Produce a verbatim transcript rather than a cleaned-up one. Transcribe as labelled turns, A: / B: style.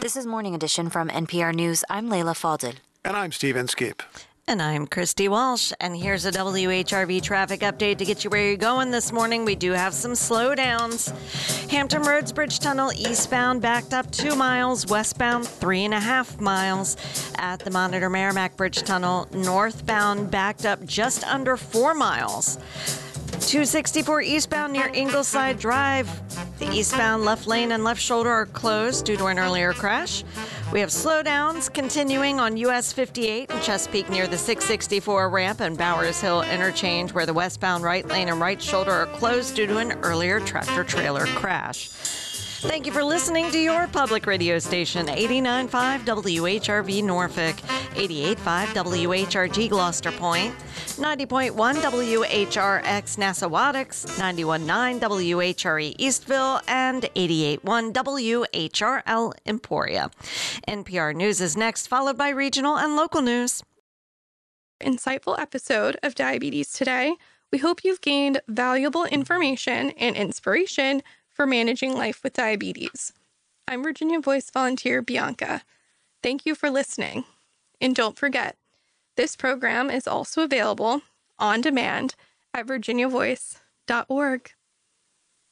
A: This is Morning Edition from N P R News. I'm Layla Falded.
B: And I'm Steve Inskeep.
C: And I'm Christy Walsh, and here's a W H R V traffic update to get you where you're going this morning. We do have some slowdowns. Hampton Roads Bridge Tunnel eastbound backed up two miles, westbound three and a half miles. At the Monitor Merrimack Bridge Tunnel, northbound backed up just under four miles. two sixty-four eastbound near Ingleside Drive. The eastbound left lane and left shoulder are closed due to an earlier crash. We have slowdowns continuing on U S fifty-eight in Chesapeake near the six sixty-four ramp and Bowers Hill interchange, where the westbound right lane and right shoulder are closed due to an earlier tractor-trailer crash. Thank you for listening to your public radio station, eighty-nine point five W H R V Norfolk, eighty-eight point five W H R G Gloucester Point, ninety point one W H R X Nassawadox, ninety-one point nine W H R E Eastville, and eighty-eight point one W H R L Emporia. N P R News is next, followed by regional and local news.
D: Insightful episode of Diabetes Today. We hope you've gained valuable information and inspiration for managing life with diabetes. I'm Virginia Voice volunteer Bianca. Thank you for listening. And don't forget, this program is also available on demand at virginia voice dot org.